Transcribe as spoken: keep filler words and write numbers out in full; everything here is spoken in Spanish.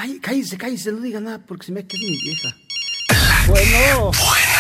Cállese, cállese, no diga nada porque se me queda mi vieja. Bueno. Bueno.